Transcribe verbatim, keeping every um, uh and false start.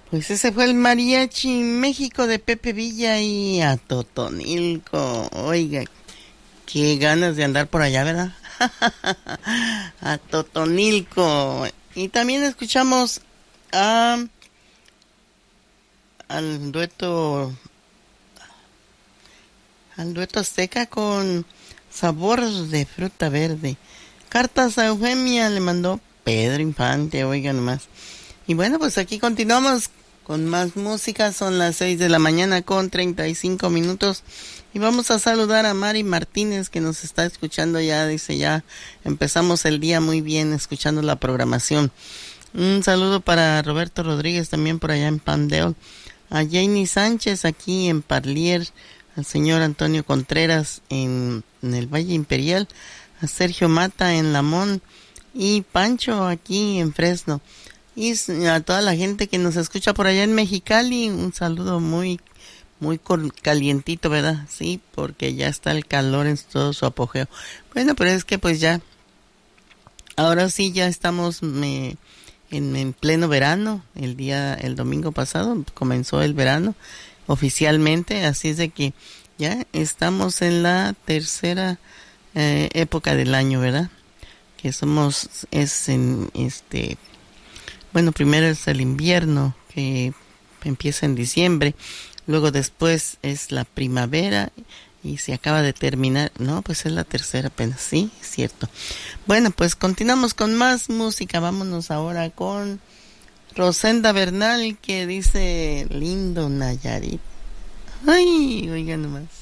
Pues ese fue el Mariachi México de Pepe Villa y a Totonilco. Oiga, qué ganas de andar por allá, ¿verdad? A Totonilco. Y también escuchamos a, al dueto al dueto azteca con Sabor de Fruta Verde. Cartas a Eufemia le mandó Pedro Infante, oiga nomás. Y bueno, pues aquí continuamos con más música. Son las seis de la mañana con treinta y cinco minutos. Y vamos a saludar a Mari Martínez, que nos está escuchando ya. Dice, ya empezamos el día muy bien escuchando la programación. Un saludo para Roberto Rodríguez, también por allá en Pandeo. A Janie Sánchez aquí en Parlier. Al señor Antonio Contreras en, en el Valle Imperial. A Sergio Mata en Lamón. Y Pancho aquí en Fresno. Y a toda la gente que nos escucha por allá en Mexicali, un saludo muy, muy calientito, ¿verdad? Sí, porque ya está el calor en todo su apogeo. Bueno, pero es que pues ya, ahora sí ya estamos me, en, en pleno verano. El día, el domingo pasado comenzó el verano oficialmente, así es de que ya estamos en la tercera eh, época del año, ¿verdad? Que somos, es en este... Bueno, primero es el invierno, que empieza en diciembre. Luego después es la primavera y se acaba de terminar. No, pues es la tercera apenas. Sí, es cierto. Bueno, pues continuamos con más música. Vámonos ahora con Rosenda Bernal, que dice lindo Nayarit. Ay, oigan nomás.